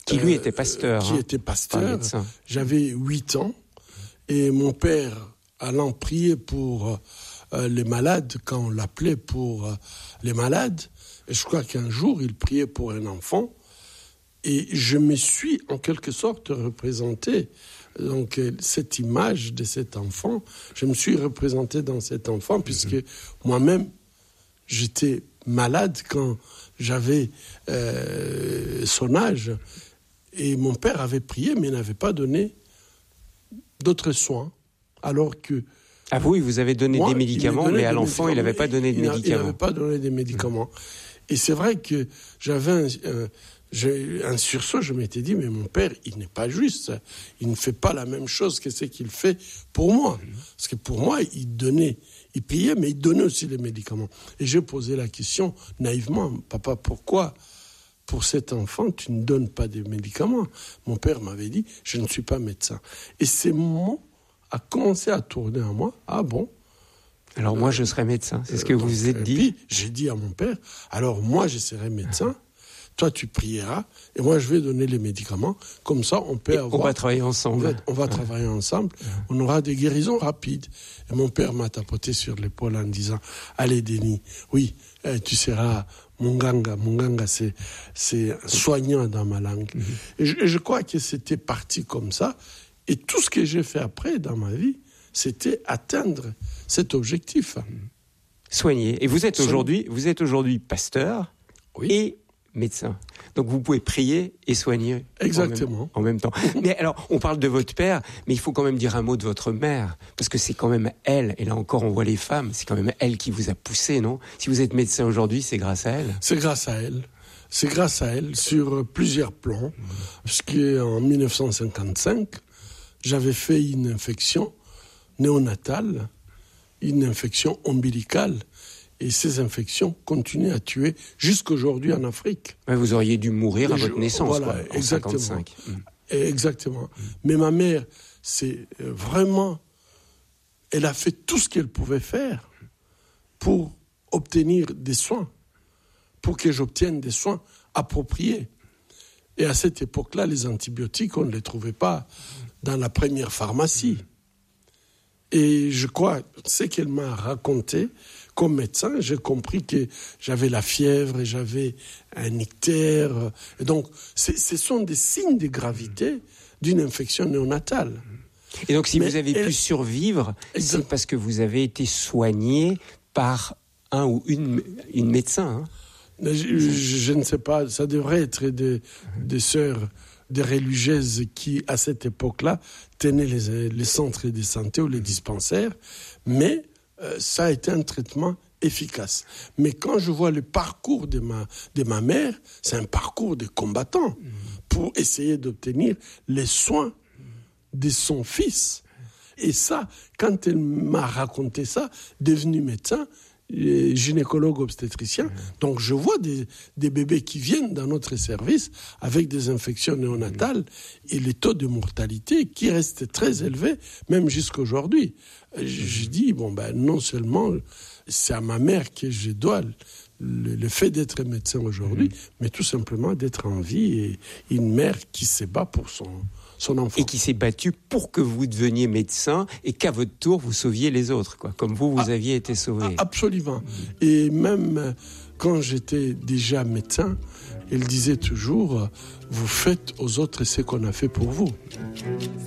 Qui lui était pasteur. Qui était pasteur. J'avais 8 ans et mon père allant prier pour les malades, quand on l'appelait pour les malades, et je crois qu'un jour il priait pour un enfant et je me suis en quelque sorte représenté. Donc cette image de cet enfant, je me suis représenté dans cet enfant puisque moi-même j'étais malade quand j'avais son âge et mon père avait prié mais n'avait pas donné d'autres soins alors que ah oui, vous avez donné des médicaments, mais à l'enfant il n'avait pas donné de médicaments. Il n'avait pas donné des médicaments. Et c'est vrai que j'avais un sursaut, je m'étais dit, mais mon père, il n'est pas juste. Il ne fait pas la même chose que ce qu'il fait pour moi. Parce que pour moi, il priait, mais il donnait aussi les médicaments. Et j'ai posé la question naïvement, papa, pourquoi pour cet enfant, tu ne donnes pas de médicaments? Mon père m'avait dit, je ne suis pas médecin. Et ces mots a commencé à tourner en moi. Ah bon? Alors moi, je serai médecin. C'est ce que vous vous êtes dit. Puis, j'ai dit à mon père, alors moi, je serai médecin. Toi, tu prieras, et moi, je vais donner les médicaments. Comme ça, on peut avoir... On va travailler ensemble. On va travailler ensemble. On aura des guérisons rapides. Et mon père m'a tapoté sur l'épaule en disant, allez, Denis, oui, tu seras munganga. Munganga, c'est soignant dans ma langue. Et je crois que c'était parti comme ça. Et tout ce que j'ai fait après dans ma vie, c'était atteindre cet objectif. Soigner. Et vous êtes aujourd'hui pasteur et médecin. Donc vous pouvez prier et soigner en même temps. Mais alors, on parle de votre père, mais il faut quand même dire un mot de votre mère, parce que c'est quand même elle, et là encore on voit les femmes, c'est quand même elle qui vous a poussé, non? Si vous êtes médecin aujourd'hui, c'est grâce à elle. C'est grâce à elle. C'est grâce à elle sur plusieurs plans, puisqu'en 1955, j'avais fait une infection néonatale, une infection ombilicale. Et ces infections continuent à tuer jusqu'aujourd'hui en Afrique. Ouais, vous auriez dû mourir à votre naissance, voilà, en 55. Exactement. Mais ma mère, c'est vraiment... Elle a fait tout ce qu'elle pouvait faire pour obtenir des soins, pour que j'obtienne des soins appropriés. Et à cette époque-là, les antibiotiques, on ne les trouvait pas dans la première pharmacie. Et je crois, ce qu'elle m'a raconté, comme médecin, j'ai compris que j'avais la fièvre et j'avais un ictère. Et donc, ce sont des signes de gravité d'une infection néonatale. Et donc, si vous avez pu survivre, c'est parce que vous avez été soigné par un ou une médecin. Je ne sais pas, ça devrait être des sœurs, des religieuses qui, à cette époque-là, tenaient les centres de santé ou les dispensaires, mais ça a été un traitement efficace. Mais quand je vois le parcours de ma mère, c'est un parcours de combattant pour essayer d'obtenir les soins de son fils. Et ça, quand elle m'a raconté ça, devenu médecin, gynécologue obstétricien, donc je vois des bébés qui viennent dans notre service avec des infections néonatales et les taux de mortalité qui restent très élevés, même jusqu'à aujourd'hui. Je dis, non seulement c'est à ma mère que je dois le fait d'être médecin aujourd'hui, mais tout simplement d'être en vie et une mère qui se bat pour son enfant. Et qui s'est battue pour que vous deveniez médecin et qu'à votre tour, vous sauviez les autres, quoi, comme vous aviez été sauvé. Absolument. Et même quand j'étais déjà médecin, elle disait toujours, vous faites aux autres ce qu'on a fait pour vous.